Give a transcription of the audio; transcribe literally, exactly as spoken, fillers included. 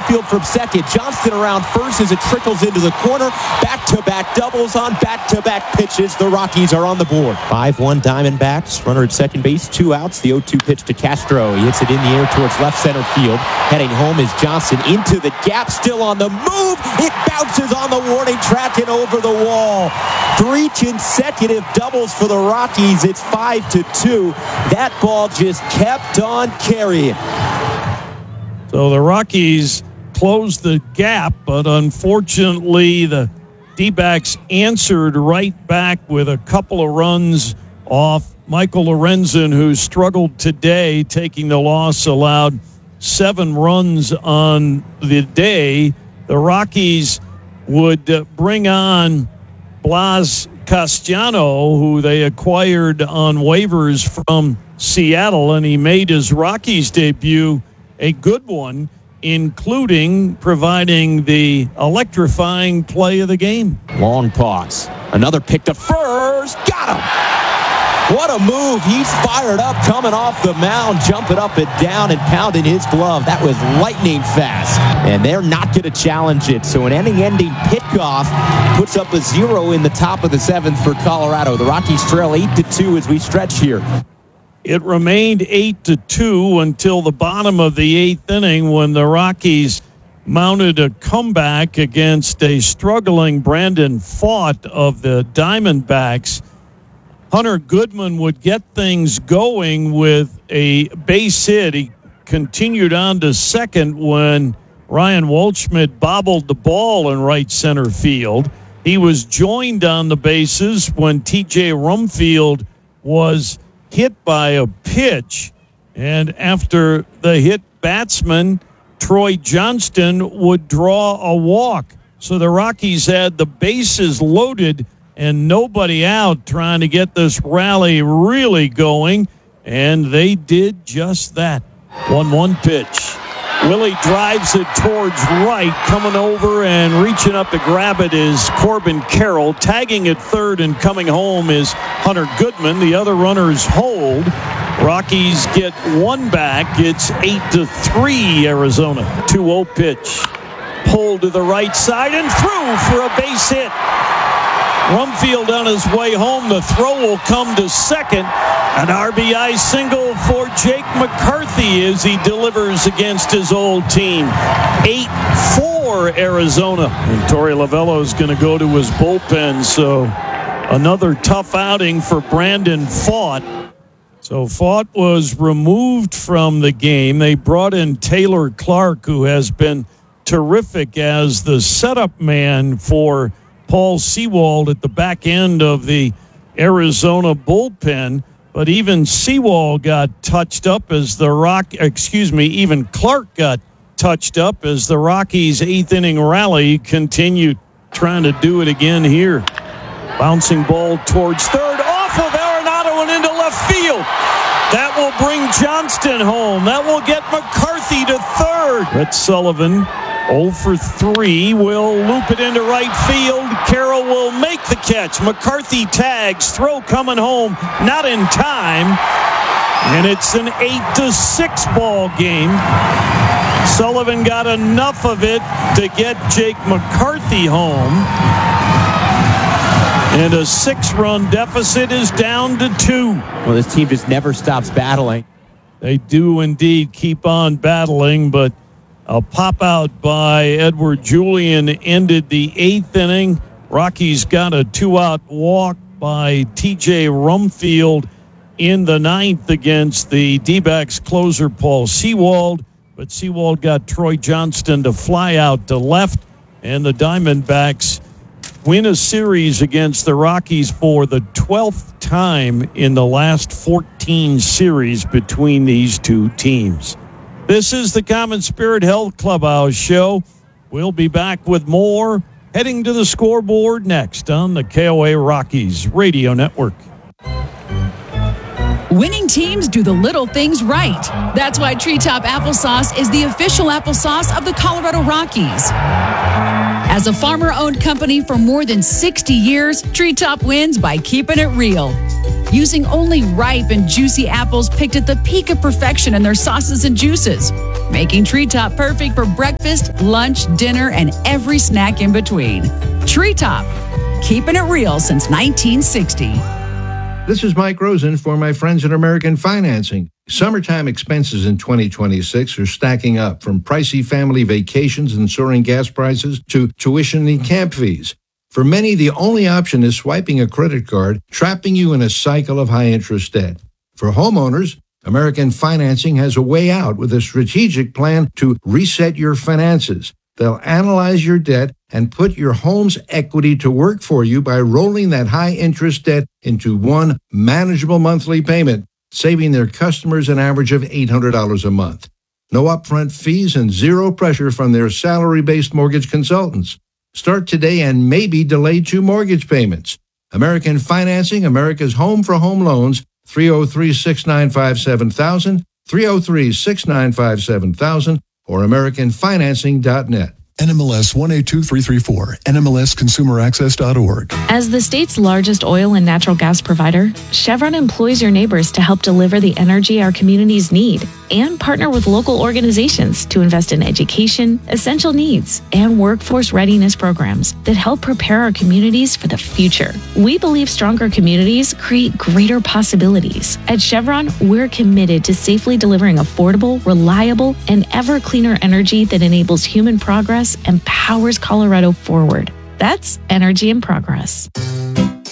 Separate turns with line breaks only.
field from second. Johnston around first as it trickles into the corner. Back-to-back doubles on back-to-back pitches. The Rockies are on the board. five one Diamondbacks. Runner at second base. Two outs. The oh two pitch to Castro. He hits it in the air towards left center field. Heading home is Johnson into the gap. Still on the move. It bounces on the warning track and over the wall. Three consecutive doubles for the Rockies. It's five to two. That ball just kept on carrying.
So the Rockies closed the gap, but unfortunately the D-backs answered right back with a couple of runs off Michael Lorenzen, who struggled today, taking the loss, allowed seven runs on the day. The Rockies would bring on Blas Castellano, who they acquired on waivers from Seattle, and he made his Rockies debut a good one, including providing the electrifying play of the game.
Long pause. Another pick to first. Got him! What a move. He's fired up, coming off the mound, jumping up and down and pounding his glove. That was lightning fast. And they're not going to challenge it. So an inning-ending pickoff puts up a zero in the top of the seventh for Colorado. The Rockies trail eight to two as we stretch here.
It remained eight to two until the bottom of the eighth inning when the Rockies mounted a comeback against a struggling Brandon Pfaadt of the Diamondbacks. Hunter Goodman would get things going with a base hit. He continued on to second when Ryan Waldschmidt bobbled the ball in right center field. He was joined on the bases when T J Rumfield was hit by a pitch. And after the hit batsman, Troy Johnston would draw a walk. So the Rockies had the bases loaded and nobody out, trying to get this rally really going, and they did just that. one one pitch. Willie drives it towards right. Coming over and reaching up to grab it is Corbin Carroll. Tagging at third and coming home is Hunter Goodman. The other runners hold. Rockies get one back. It's eight to three Arizona. two oh pitch. Pulled to the right side and through for a base hit. Rumfield on his way home. The throw will come to second. An R B I single for Jake McCarthy as he delivers against his old team. eight four Arizona. And Torey Lovullo is going to go to his bullpen. So another tough outing for Brandon Pfaadt. So Pfaadt was removed from the game. They brought in Taylor Clark, who has been terrific as the setup man for Paul Sewald at the back end of the Arizona bullpen. But even Sewald got touched up as the Rock, excuse me, even Clark got touched up as the Rockies' eighth inning rally continued. Trying to do it again here. Bouncing ball towards third, off of Arenado and into left field. That will bring Johnston home. That will get McCarthy to third. Brett Sullivan, oh for three, will loop it into right field. Carroll will make the catch. McCarthy tags, throw coming home, not in time. And it's an eight to six ball game. Sullivan got enough of it to get Jake McCarthy home. And a six-run deficit is down to two.
Well, this team just never stops battling.
They do indeed keep on battling, but a pop-out by Edward Julian ended the eighth inning. Rockies got a two-out walk by T J Rumfield in the ninth against the D-backs closer Paul Sewald. But Sewald got Troy Johnston to fly out to left, and the Diamondbacks win a series against the Rockies for the twelfth time in the last fourteen series between these two teams. This is the Common Spirit Health Clubhouse Show. We'll be back with more heading to the scoreboard next on the K O A Rockies Radio Network.
Winning teams do the little things right. That's why Treetop Applesauce is the official applesauce of the Colorado Rockies. As a farmer-owned company for more than sixty years, Treetop wins by keeping it real. using only ripe and juicy apples picked at the peak of perfection in their sauces and juices, making Treetop perfect for breakfast, lunch, dinner, and every snack in between. Treetop, keeping it real since nineteen sixty.
This is Mike Rosen for my friends at American Financing. Summertime expenses in twenty twenty-six are stacking up, from pricey family vacations and soaring gas prices to tuition and camp fees. For many, the only option is swiping a credit card, trapping you in a cycle of high-interest debt. For homeowners, American Financing has a way out with a strategic plan to reset your finances. They'll analyze your debt and put your home's equity to work for you by rolling that high-interest debt into one manageable monthly payment, saving their customers an average of eight hundred dollars a month. No upfront fees and zero pressure from their salary-based mortgage consultants. Start today and maybe delay two mortgage payments. American Financing, America's home for home loans, three oh three, six nine five, seven thousand, three oh three, six nine five, seven thousand, or american financing dot net.
N M L S one eight two three three four, N M L S consumer access dot org.
As the state's largest oil and natural gas provider, Chevron employs your neighbors to help deliver the energy our communities need and partner with local organizations to invest in education, essential needs, and workforce readiness programs that help prepare our communities for the future. We believe stronger communities create greater possibilities. At Chevron, we're committed to safely delivering affordable, reliable, and ever cleaner energy that enables human progress and powers Colorado forward. That's Energy in Progress.